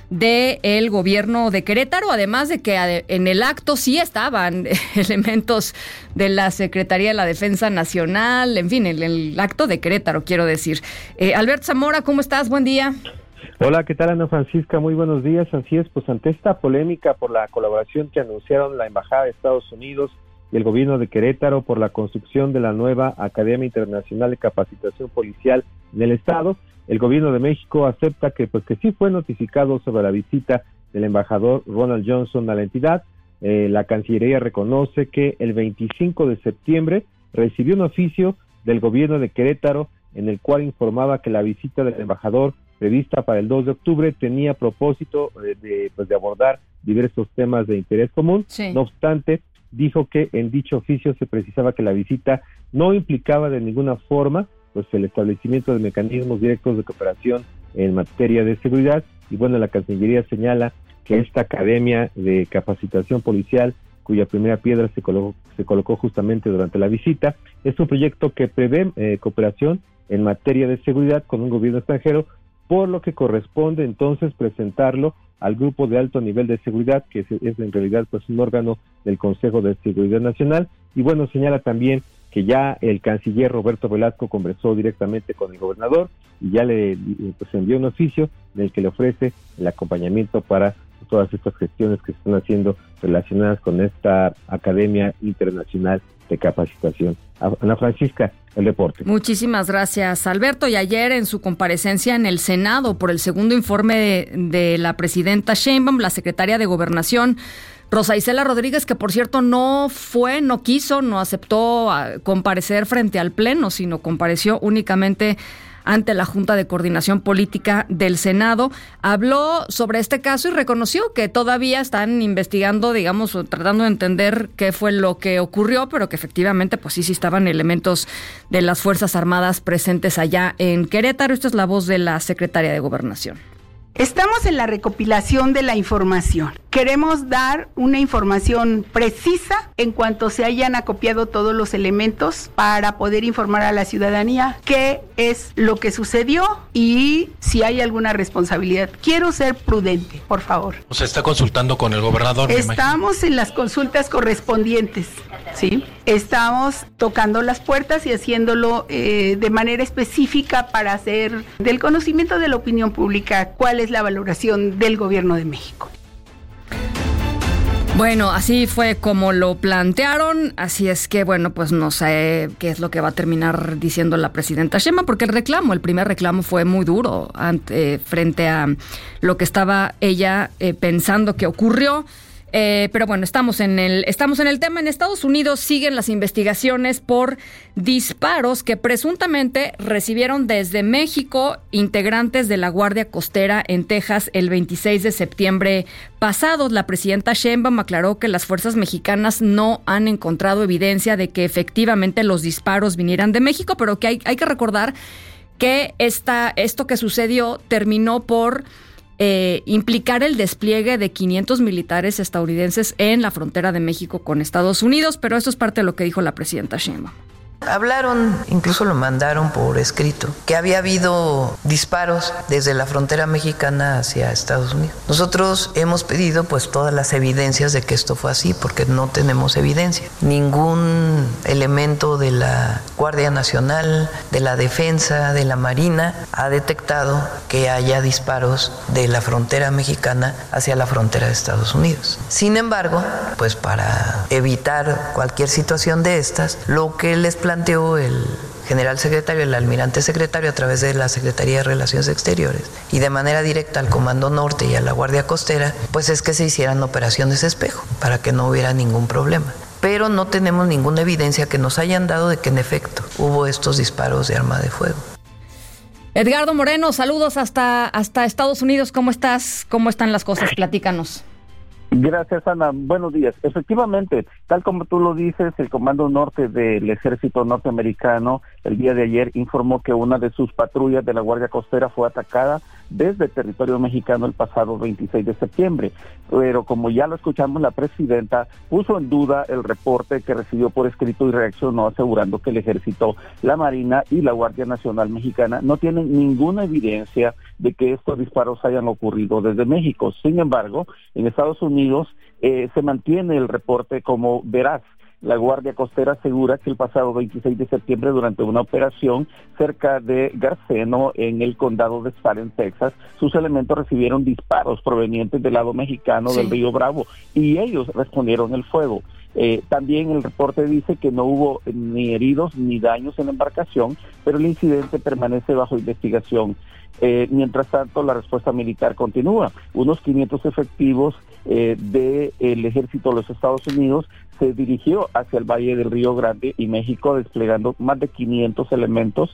S5: del gobierno de Querétaro, además de que en el acto sí estaban elementos de la Secretaría de la Defensa Nacional, en fin, el acto de Querétaro, quiero decir. Alberto Zamora, ¿cómo estás? Buen día.
S7: Hola, ¿qué tal, Ana Francisca? Muy buenos días. Así es, pues ante esta polémica por la colaboración que anunciaron la Embajada de Estados Unidos y el gobierno de Querétaro por la construcción de la nueva Academia Internacional de Capacitación Policial en el estado, el gobierno de México acepta que sí fue notificado sobre la visita del embajador Ronald Johnson a la entidad. La Cancillería reconoce que el 25 de septiembre recibió un oficio del gobierno de Querétaro en el cual informaba que la visita del embajador prevista para el 2 de octubre tenía propósito de abordar diversos temas de interés común. Sí. No obstante, dijo que en dicho oficio se precisaba que la visita no implicaba de ninguna forma el establecimiento de mecanismos directos de cooperación en materia de seguridad. Y bueno, la Cancillería señala que esta Academia de Capacitación Policial, cuya primera piedra se colocó justamente durante la visita, es un proyecto que prevé cooperación en materia de seguridad con un gobierno extranjero, por lo que corresponde entonces presentarlo al Grupo de Alto Nivel de Seguridad, que es en realidad un órgano del Consejo de Seguridad Nacional. Y bueno, señala también que ya el canciller Roberto Velasco conversó directamente con el gobernador y ya le envió un oficio en el que le ofrece el acompañamiento para todas estas gestiones que se están haciendo relacionadas con esta Academia Internacional de Capacitación. Ana Francisca, el reporte.
S5: Muchísimas gracias, Alberto. Y ayer en su comparecencia en el Senado por el segundo informe de la presidenta Sheinbaum, la secretaria de Gobernación, Rosa Isela Rodríguez, que por cierto no aceptó comparecer frente al Pleno, sino compareció únicamente ante la Junta de Coordinación Política del Senado. Habló sobre este caso y reconoció que todavía están investigando, digamos, tratando de entender qué fue lo que ocurrió, pero que efectivamente, pues sí estaban elementos de las Fuerzas Armadas presentes allá en Querétaro. Esta es la voz de la secretaria de Gobernación.
S8: Estamos en la recopilación de la información. Queremos dar una información precisa en cuanto se hayan acopiado todos los elementos para poder informar a la ciudadanía qué es lo que sucedió y si hay alguna responsabilidad. Quiero ser prudente, por favor.
S9: ¿Se está consultando con el gobernador?
S8: Estamos en las consultas correspondientes, ¿sí? Estamos tocando las puertas y haciéndolo de manera específica para hacer del conocimiento de la opinión pública cuál es la valoración del Gobierno de México.
S5: Bueno, así fue como lo plantearon, así es que, bueno, pues no sé qué es lo que va a terminar diciendo la presidenta Sheinbaum, porque el primer reclamo fue muy duro frente a lo que estaba ella pensando que ocurrió. Pero bueno, estamos en el tema. En Estados Unidos siguen las investigaciones por disparos que presuntamente recibieron desde México integrantes de la Guardia Costera en Texas el 26 de septiembre pasado. La presidenta Sheinbaum aclaró que las fuerzas mexicanas no han encontrado evidencia de que efectivamente los disparos vinieran de México, pero que hay que recordar que esto que sucedió terminó por implicar el despliegue de 500 militares estadounidenses en la frontera de México con Estados Unidos, pero eso es parte de lo que dijo la presidenta Sheinbaum.
S6: Hablaron, incluso lo mandaron por escrito, que había habido disparos desde la frontera mexicana hacia Estados Unidos. Nosotros hemos pedido pues todas las evidencias de que esto fue así, porque no tenemos evidencia. Ningún elemento de la Guardia Nacional, de la Defensa, de la Marina ha detectado que haya disparos de la frontera mexicana hacia la frontera de Estados Unidos. Sin embargo, pues para evitar cualquier situación de estas, lo que les planteó el general secretario, el almirante secretario, a través de la Secretaría de Relaciones Exteriores y de manera directa al Comando Norte y a la Guardia Costera, pues es que se hicieran operaciones espejo para que no hubiera ningún problema. Pero no tenemos ninguna evidencia que nos hayan dado de que en efecto hubo estos disparos de arma de fuego.
S5: Edgardo Moreno, saludos hasta Estados Unidos. ¿Cómo estás? ¿Cómo están las cosas? Platícanos.
S10: Gracias, Ana. Buenos días. Efectivamente, tal como tú lo dices, el Comando Norte del Ejército Norteamericano el día de ayer informó que una de sus patrullas de la Guardia Costera fue atacada desde territorio mexicano el pasado 26 de septiembre. Pero como ya lo escuchamos, la presidenta puso en duda el reporte que recibió por escrito y reaccionó asegurando que el Ejército, la Marina y la Guardia Nacional Mexicana no tienen ninguna evidencia de que estos disparos hayan ocurrido desde México. Sin embargo, en Estados Unidos se mantiene el reporte como veraz. La Guardia Costera asegura que el pasado 26 de septiembre, durante una operación cerca de Garceno, en el condado de Starr, en Texas, sus elementos recibieron disparos provenientes del lado mexicano del Río Bravo y ellos respondieron el fuego. También el reporte dice que no hubo ni heridos ni daños en la embarcación, pero el incidente permanece bajo investigación. Mientras tanto, la respuesta militar continúa. Unos 500 efectivos del ejército de los Estados Unidos se dirigió hacia el Valle del Río Grande y México, desplegando más de 500 elementos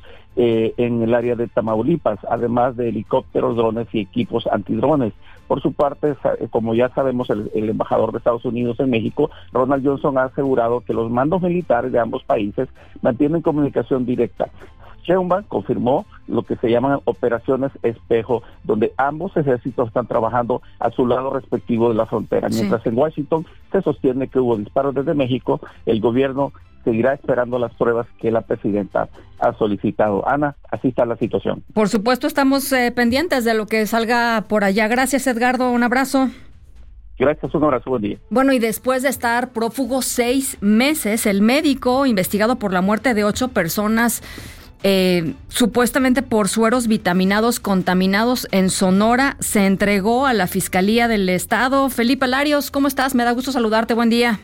S10: en el área de Tamaulipas, además de helicópteros, drones y equipos antidrones. Por su parte, como ya sabemos, el embajador de Estados Unidos en México, Ronald Johnson, ha asegurado que los mandos militares de ambos países mantienen comunicación directa. Sheinbaum confirmó lo que se llaman operaciones espejo, donde ambos ejércitos están trabajando a su lado respectivo de la frontera. Mientras en Washington se sostiene que hubo disparos desde México, el gobierno seguirá esperando las pruebas que la presidenta ha solicitado. Ana, así está la situación.
S5: Por supuesto, estamos pendientes de lo que salga por allá. Gracias, Edgardo. Un abrazo.
S10: Gracias, un abrazo, buen día.
S5: Bueno, y después de estar prófugo 6 meses, el médico investigado por la muerte de 8 personas supuestamente por sueros vitaminados contaminados en Sonora, se entregó a la Fiscalía del Estado. Felipe Larios, ¿cómo estás? Me da gusto saludarte, buen día.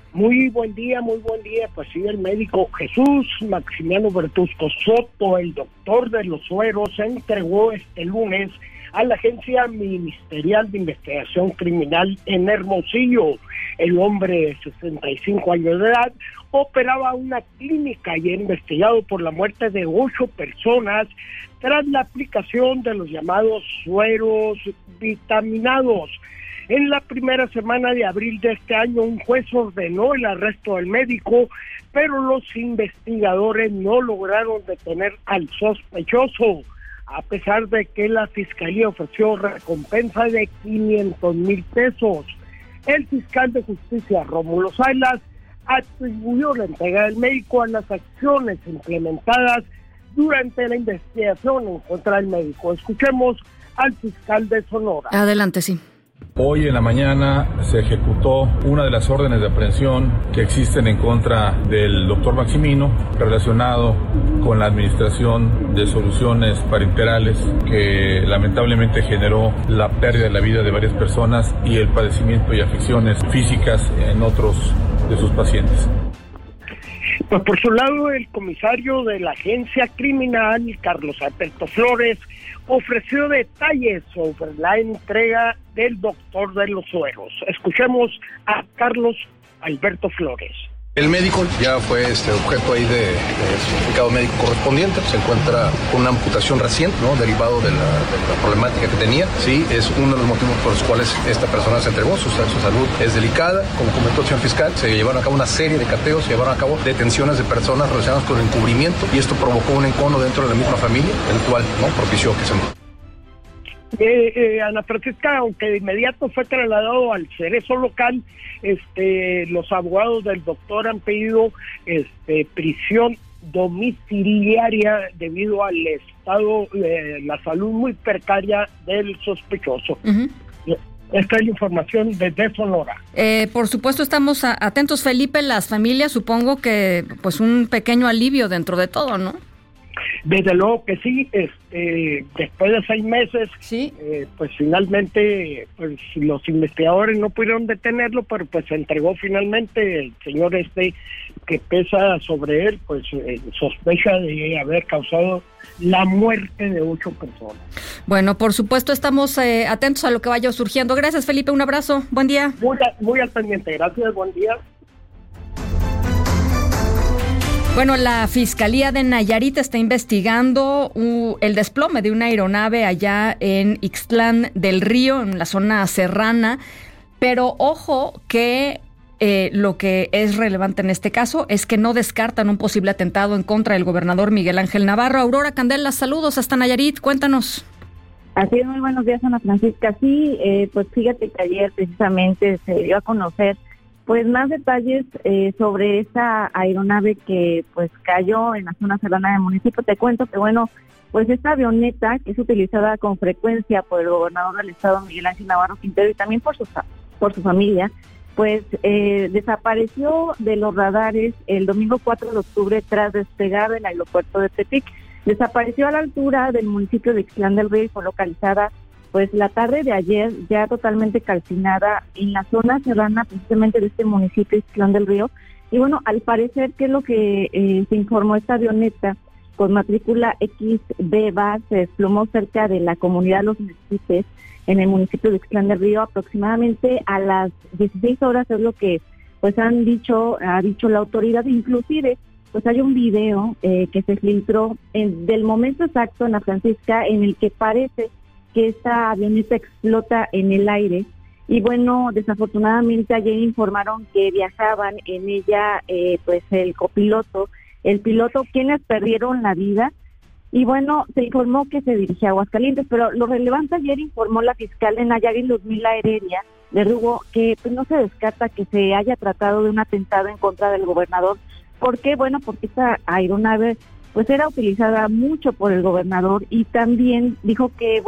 S11: Muy buen día. Pues sí, el médico Jesús Maximiano Bertusco Soto, el doctor de los sueros, se entregó este lunes a la Agencia Ministerial de Investigación Criminal en Hermosillo. El hombre de 65 años de edad operaba una clínica y era investigado por la muerte de 8 personas tras la aplicación de los llamados sueros vitaminados. En la primera semana de abril de este año, un juez ordenó el arresto del médico, pero los investigadores no lograron detener al sospechoso, a pesar de que la fiscalía ofreció recompensa de 500,000 pesos. El fiscal de justicia, Rómulo Salas, atribuyó la entrega del médico a las acciones implementadas durante la investigación en contra del médico. Escuchemos al fiscal de Sonora.
S5: Adelante, sí.
S12: Hoy en la mañana se ejecutó una de las órdenes de aprehensión que existen en contra del doctor Maximino relacionado con la administración de soluciones parenterales que lamentablemente generó la pérdida de la vida de varias personas y el padecimiento y afecciones físicas en otros de sus pacientes.
S11: Pues por su lado, el comisario de la agencia criminal, Carlos Alberto Flores, ofreció detalles sobre la entrega del doctor de los sueros. Escuchemos a Carlos Alberto Flores.
S9: El médico ya fue objeto ahí de certificado médico correspondiente, se encuentra con una amputación reciente, ¿no? Derivado de la problemática que tenía. Sí, es uno de los motivos por los cuales esta persona se entregó. Su salud es delicada. Como comentó el señor fiscal, se llevaron a cabo una serie de cateos, se llevaron a cabo detenciones de personas relacionadas con el encubrimiento y esto provocó un encono dentro de la misma familia, el cual propició que se murió.
S11: Ana Francisca, aunque de inmediato fue trasladado al cerezo local, los abogados del doctor han pedido prisión domiciliaria debido al estado de la salud muy precaria del sospechoso. Uh-huh. Esta es la información desde Sonora.
S5: Por supuesto estamos atentos, Felipe. Las familias, supongo que pues un pequeño alivio dentro de todo, ¿no?
S11: Desde luego que sí. Después de 6 meses, ¿sí? Pues finalmente pues los investigadores no pudieron detenerlo, pero pues se entregó finalmente. El señor que pesa sobre él, pues sospecha de haber causado la muerte de 8 personas.
S5: Bueno, por supuesto estamos atentos a lo que vaya surgiendo. Gracias, Felipe, un abrazo, buen día.
S11: Muy al pendiente, gracias, buen día.
S5: Bueno, la Fiscalía de Nayarit está investigando el desplome de una aeronave allá en Ixtlán del Río, en la zona serrana, pero ojo que lo que es relevante en este caso es que no descartan un posible atentado en contra del gobernador Miguel Ángel Navarro. Aurora Candela, saludos hasta Nayarit, cuéntanos.
S13: Así es, muy buenos días, Ana Francisca. Sí, pues fíjate que ayer precisamente se dio a conocer pues más detalles sobre esa aeronave que pues cayó en la zona serrana del municipio. Te cuento que pues esta avioneta que es utilizada con frecuencia por el gobernador del estado Miguel Ángel Navarro Quintero y también por su familia, pues desapareció de los radares el domingo 4 de octubre tras despegar del aeropuerto de Tepic. Desapareció a la altura del municipio de Ixtlán del Río y fue localizada pues la tarde de ayer, ya totalmente calcinada en la zona serrana precisamente de este municipio Ixtlán del Río. Y bueno, al parecer, ¿qué es lo que se informó? Esta avioneta con matrícula XBBA se desplomó cerca de la comunidad Los Mezquites en el municipio de Ixtlán del Río aproximadamente a las 16 horas, es lo que pues ha dicho la autoridad. Inclusive pues hay un video que se filtró del momento exacto, Ana Francisca, en el que parece que esta avioneta explota en el aire. Y bueno, desafortunadamente ayer informaron que viajaban en ella pues el copiloto, el piloto, quienes perdieron la vida. Y bueno, se informó que se dirigía a Aguascalientes, pero lo relevante ayer informó la fiscal de Nayarit, Luzmila Heredia de Rugo, que pues no se descarta que se haya tratado de un atentado en contra del gobernador. ¿Por qué? Bueno, porque esta aeronave pues era utilizada mucho por el gobernador y también dijo que,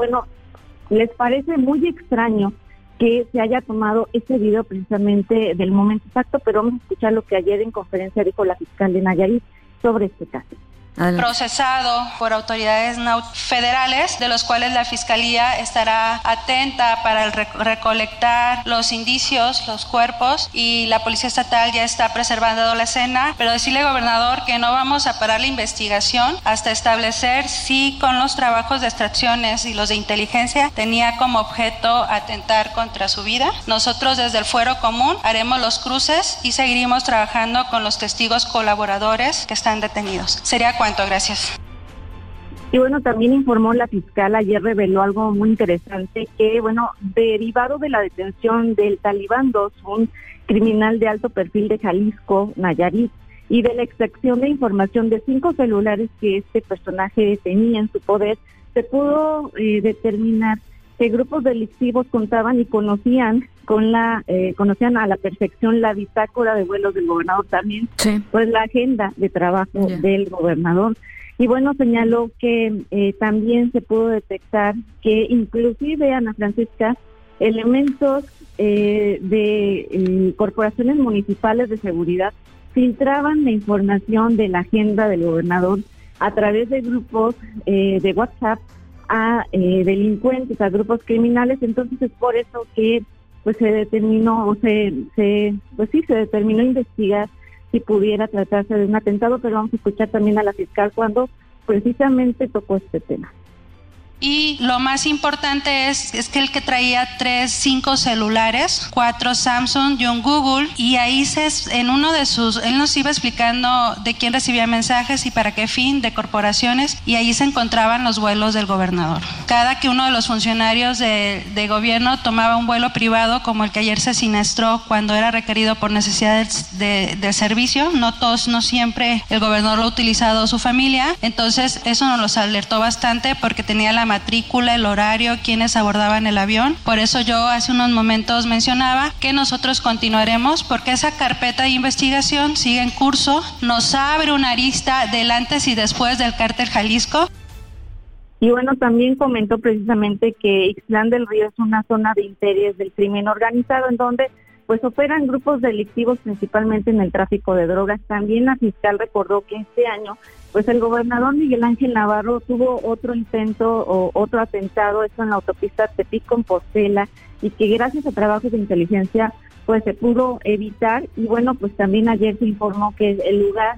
S13: les parece muy extraño que se haya tomado este video precisamente del momento exacto, pero vamos a escuchar lo que ayer en conferencia dijo la fiscal de Nayarit sobre este caso.
S14: procesado por autoridades federales, de los cuales la Fiscalía estará atenta para recolectar los indicios, los cuerpos, y la Policía Estatal ya está preservando la escena, pero decirle, gobernador, que no vamos a parar la investigación hasta establecer si con los trabajos de extracciones y los de inteligencia tenía como objeto atentar contra su vida. Nosotros desde el Fuero Común haremos los cruces y seguiremos trabajando con los testigos colaboradores que están detenidos. Sería cuanto, gracias.
S13: Y bueno, también informó la fiscal, ayer reveló algo muy interesante, que bueno, derivado de la detención del Talibán 2, un criminal de alto perfil de Jalisco, Nayarit, y de la extracción de información de 5 celulares que este personaje tenía en su poder, se pudo determinar que grupos delictivos contaban y conocían a la perfección la bitácora de vuelos del gobernador, también pues la agenda de trabajo del gobernador. Y bueno, señaló que también se pudo detectar que inclusive, Ana Francisca, elementos de corporaciones municipales de seguridad filtraban la información de la agenda del gobernador a través de grupos de WhatsApp a delincuentes, a grupos criminales. Entonces es por eso que pues se determinó se determinó investigar si pudiera tratarse de un atentado, pero vamos a escuchar también a la fiscal cuando precisamente tocó este tema.
S14: Y lo más importante es que el que traía 5 celulares, 4 Samsung y un Google, y ahí él nos iba explicando de quién recibía mensajes y para qué fin, de corporaciones, y ahí se encontraban los vuelos del gobernador. Cada que uno de los funcionarios de gobierno tomaba un vuelo privado, como el que ayer se siniestró cuando era requerido por necesidades de servicio, no siempre el gobernador lo ha utilizado su familia, entonces eso nos los alertó bastante porque tenía la matrícula, el horario, quienes abordaban el avión. Por eso yo hace unos momentos mencionaba que nosotros continuaremos porque esa carpeta de investigación sigue en curso, nos abre una arista del antes y después del cártel Jalisco.
S13: Y bueno, también comentó precisamente que Ixtlán del Río es una zona de interés del crimen organizado en donde pues operan grupos delictivos principalmente en el tráfico de drogas. También la fiscal recordó que este año pues el gobernador Miguel Ángel Navarro tuvo otro intento o otro atentado, esto en la autopista Tepic-Compostela, y que gracias a trabajos de inteligencia pues se pudo evitar. Y bueno, pues también ayer se informó que el lugar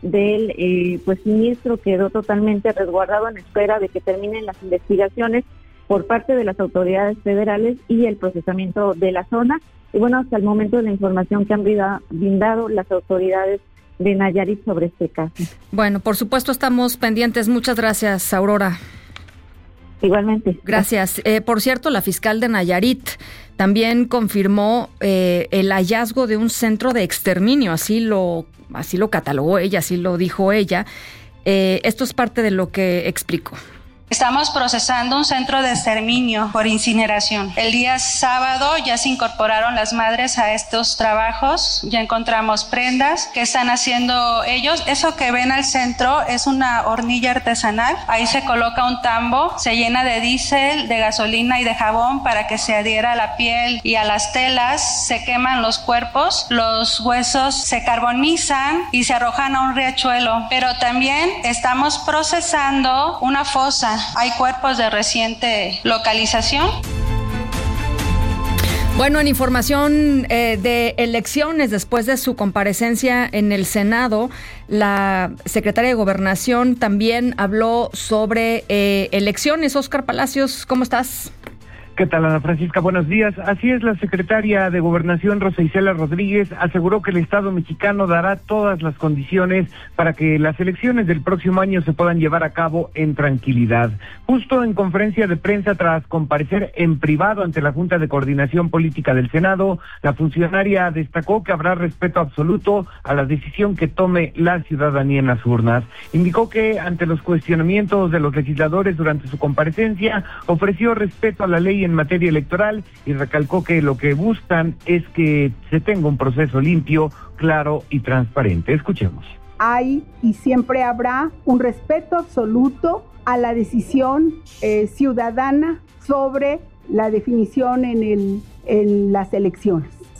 S13: del pues siniestro quedó totalmente resguardado en espera de que terminen las investigaciones por parte de las autoridades federales y el procesamiento de la zona. Y bueno, hasta el momento de la información que han brindado las autoridades de Nayarit sobre este caso.
S5: Bueno, por supuesto estamos pendientes. Muchas gracias, Aurora.
S13: Igualmente.
S5: Gracias. Por cierto, la fiscal de Nayarit también confirmó el hallazgo de un centro de exterminio, así lo catalogó ella, así lo dijo ella. Esto es parte de lo que explicó.
S14: Estamos procesando un centro de exterminio por incineración. El día sábado ya se incorporaron las madres a estos trabajos, ya encontramos prendas que están haciendo ellos. Eso que ven al centro es una hornilla artesanal. Ahí se coloca un tambo, se llena de diésel, de gasolina y de jabón para que se adhiera a la piel y a las telas. Se queman los cuerpos, los huesos se carbonizan y se arrojan a un riachuelo. Pero también estamos procesando una fosa. Hay cuerpos de reciente localización.
S5: Bueno, en información de elecciones, después de su comparecencia en el Senado, la secretaria de Gobernación también habló sobre elecciones. Óscar Palacios, ¿cómo estás?
S15: ¿Qué tal, Ana Francisca? Buenos días. Así es, la secretaria de Gobernación, Rosa Isela Rodríguez, aseguró que el Estado mexicano dará todas las condiciones para que las elecciones del próximo año se puedan llevar a cabo en tranquilidad. Justo en conferencia de prensa tras comparecer en privado ante la Junta de Coordinación Política del Senado, la funcionaria destacó que habrá respeto absoluto a la decisión que tome la ciudadanía en las urnas. Indicó que ante los cuestionamientos de los legisladores durante su comparecencia, ofreció respeto a la ley en materia electoral y recalcó que lo que buscan es que se tenga un proceso limpio, claro y transparente. Escuchemos.
S8: Hay y siempre habrá un respeto absoluto a la decisión ciudadana sobre la definición en las elecciones.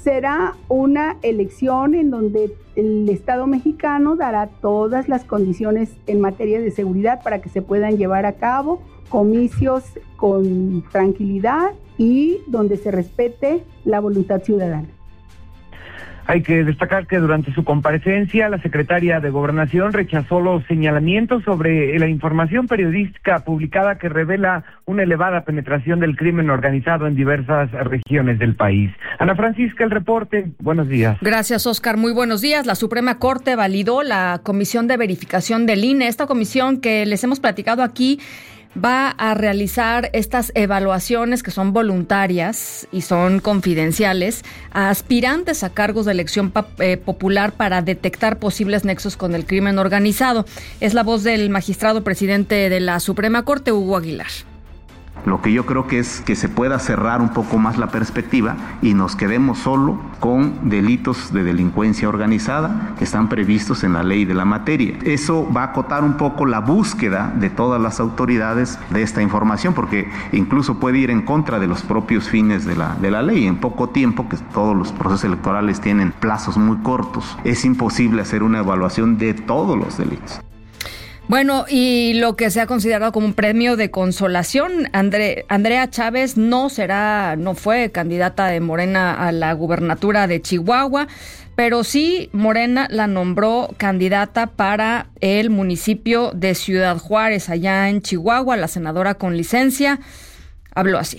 S8: será una elección en donde el Estado mexicano dará todas las condiciones en materia de seguridad para que se puedan llevar a cabo comicios con tranquilidad y donde se respete la voluntad ciudadana.
S15: Hay que destacar que durante su comparecencia, la secretaria de Gobernación rechazó los señalamientos sobre la información periodística publicada que revela una elevada penetración del crimen organizado en diversas regiones del país. Ana Francisca, el reporte. Buenos días.
S5: Gracias, Oscar. Muy buenos días. La Suprema Corte validó la Comisión de Verificación del INE. Esta comisión que les hemos platicado aquí va a realizar estas evaluaciones que son voluntarias y son confidenciales a aspirantes a cargos de elección popular para detectar posibles nexos con el crimen organizado. Es la voz del magistrado presidente de la Suprema Corte, Hugo Aguilar.
S1: Lo que yo creo que es que se pueda cerrar un poco más la perspectiva y nos quedemos solo con delitos de delincuencia organizada que están previstos en la ley de la materia. Eso va a acotar un poco la búsqueda de todas las autoridades de esta información, porque incluso puede ir en contra de los propios fines de la ley. En poco tiempo, que todos los procesos electorales tienen plazos muy cortos, es imposible hacer una evaluación de todos los delitos.
S5: Bueno, y lo que se ha considerado como un premio de consolación, Andrea Chávez no fue candidata de Morena a la gubernatura de Chihuahua, pero sí Morena la nombró candidata para el municipio de Ciudad Juárez, allá en Chihuahua. La senadora con licencia habló así.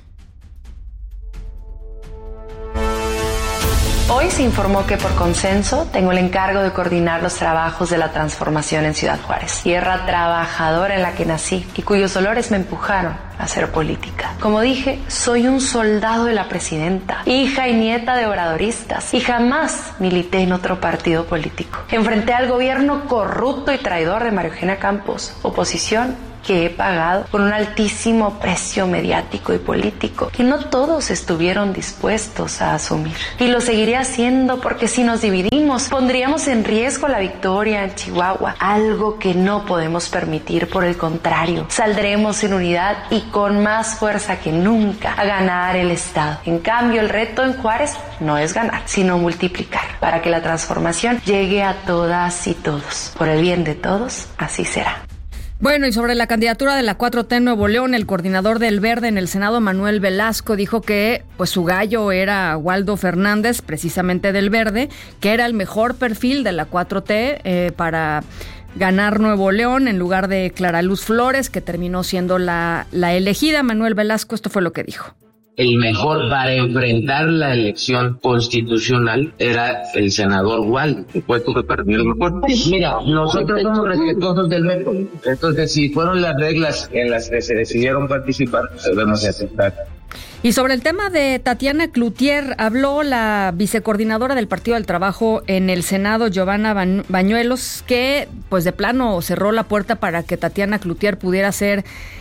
S16: Hoy se informó que por consenso tengo el encargo de coordinar los trabajos de la transformación en Ciudad Juárez, tierra trabajadora en la que nací y cuyos dolores me empujaron a hacer política. Como dije, soy un soldado de la presidenta, hija y nieta de obradoristas, y jamás milité en otro partido político. Enfrenté al gobierno corrupto y traidor de María Eugenia Campos, oposición que he pagado con un altísimo precio mediático y político que no todos estuvieron dispuestos a asumir. Y lo seguiré haciendo porque si nos dividimos, pondríamos en riesgo la victoria en Chihuahua, algo que no podemos permitir. Por el contrario, saldremos en unidad y con más fuerza que nunca a ganar el Estado. En cambio, el reto en Juárez no es ganar, sino multiplicar para que la transformación llegue a todas y todos. Por el bien de todos, así será.
S5: Bueno, y sobre la candidatura de la 4T en Nuevo León, el coordinador del Verde en el Senado, Manuel Velasco, dijo que pues su gallo era Waldo Fernández, precisamente del Verde, que era el mejor perfil de la 4T para ganar Nuevo León en lugar de Clara Luz Flores, que terminó siendo la elegida. Manuel Velasco, esto fue lo que dijo.
S17: El mejor para enfrentar la elección constitucional era el senador Waldo, supuesto que perdió el mejor. Mira, nosotros somos respetuosos del veto. Entonces, si fueron las reglas en las que se decidieron participar, debemos aceptar.
S5: Y sobre el tema de Tatiana Cloutier, habló la vicecoordinadora del Partido del Trabajo en el Senado, Giovanna Bañuelos, que pues de plano cerró la puerta para que Tatiana Cloutier pudiera ser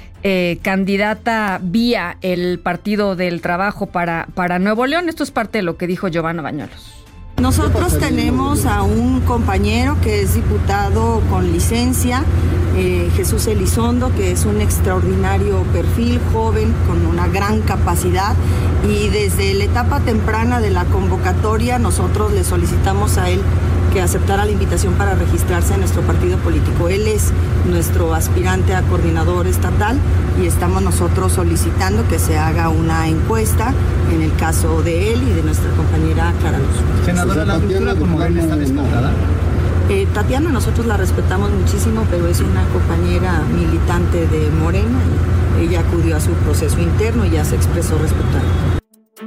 S5: candidata vía el Partido del Trabajo para Nuevo León. Esto es parte de lo que dijo Giovanna Bañuelos.
S18: Nosotros tenemos a un compañero que es diputado con licencia, Jesús Elizondo, que es un extraordinario perfil, joven, con una gran capacidad, y desde la etapa temprana de la convocatoria nosotros le solicitamos a él que aceptara la invitación para registrarse en nuestro partido político. Él es nuestro aspirante a coordinador estatal y estamos nosotros solicitando que se haga una encuesta en el caso de él y de nuestra compañera Clara Luz.
S19: Senadora, ¿la ruptura con Morena está descartada?
S18: Tatiana, nosotros la respetamos muchísimo, pero es una compañera militante de Morena y ella acudió a su proceso interno y ya se expresó respecto a él.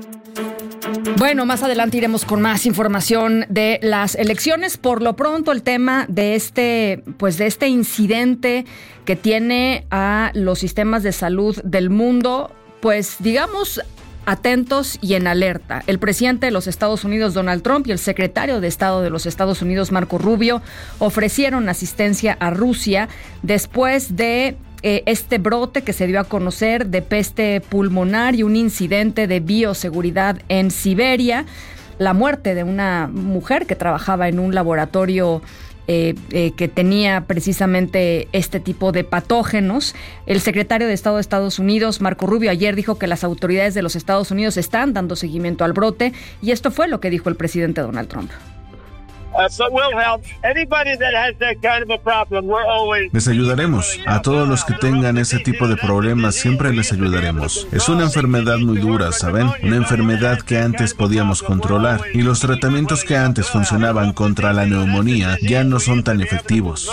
S5: Bueno, más adelante iremos con más información de las elecciones. Por lo pronto, el tema de este incidente que tiene a los sistemas de salud del mundo, pues digamos, atentos y en alerta. El presidente de los Estados Unidos, Donald Trump, y el secretario de Estado de los Estados Unidos, Marco Rubio, ofrecieron asistencia a Rusia después de este brote que se dio a conocer de peste pulmonar y un incidente de bioseguridad en Siberia. la muerte de una mujer que trabajaba en un laboratorio que tenía precisamente este tipo de patógenos. El secretario de Estado de Estados Unidos, Marco Rubio, ayer dijo que las autoridades de los Estados Unidos están dando seguimiento al brote, y esto fue lo que dijo el presidente Donald Trump.
S20: Les ayudaremos. A todos los que tengan ese tipo de problemas siempre les ayudaremos. Es una enfermedad muy dura, ¿saben? Una enfermedad que antes podíamos controlar, y los tratamientos que antes funcionaban contra la neumonía ya no son tan efectivos.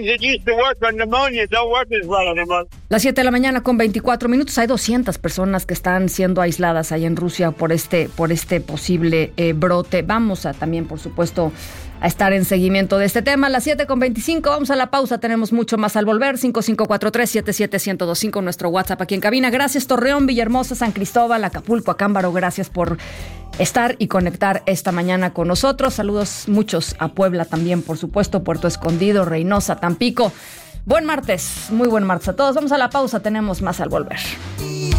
S5: Las 7 de la mañana con 24 minutos. Hay 200 personas que están siendo aisladas ahí en Rusia por este posible brote. Vamos a también, por supuesto, a estar en seguimiento de este tema. Las 7 con 25, vamos a la pausa, tenemos mucho más al volver. 5543-77125, nuestro WhatsApp aquí en cabina. Gracias Torreón, Villahermosa, San Cristóbal, Acapulco, Acámbaro, gracias por estar y conectar esta mañana con nosotros. Saludos muchos a Puebla también, por supuesto, Puerto Escondido, Reynosa, Tampico. Buen martes, muy buen martes a todos. Vamos a la pausa, tenemos más al volver.